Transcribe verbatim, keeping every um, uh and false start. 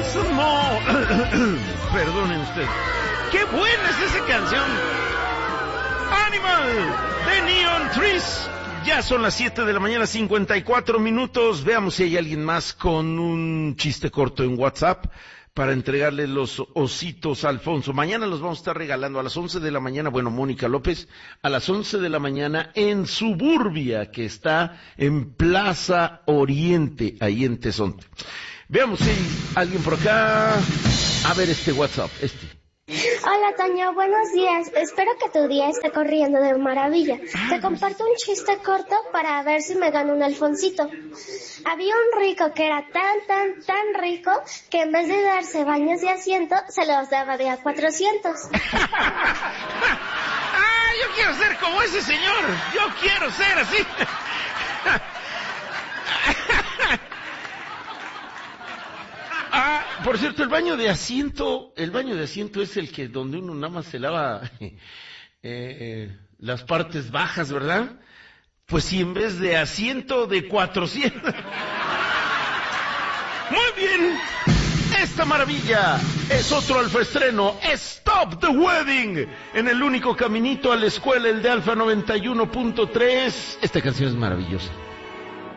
More. Perdonen ustedes. ¡Qué buena es esa canción! Animal de Neon Trees. Ya son las siete de la mañana, cincuenta y cuatro minutos. Veamos si hay alguien más con un chiste corto en WhatsApp para entregarle los ositos a Alfonso. Mañana los vamos a estar regalando a las once de la mañana. Bueno, Mónica López, a las once de la mañana en Suburbia, que está en Plaza Oriente, ahí en Tezonte. Veamos si hay alguien por acá. A ver este WhatsApp, este. Hola, Toño, buenos días. Espero que tu día esté corriendo de maravilla. Te comparto un chiste corto para ver si me gano un Alfonsito. Había un rico que era tan, tan, tan rico que en vez de darse baños de asiento, se los daba de a cuatrocientos. ¡Ah, yo quiero ser como ese señor! ¡Yo quiero ser así! Ah, por cierto, el baño de asiento, el baño de asiento es el que donde uno nada más se lava eh, eh, las partes bajas, ¿verdad? Pues si en vez de asiento de cuatrocientos. Muy bien, esta maravilla es otro alfaestreno, Stop the Wedding, en el único caminito a la escuela, el de Alfa noventa y uno punto tres. Esta canción es maravillosa.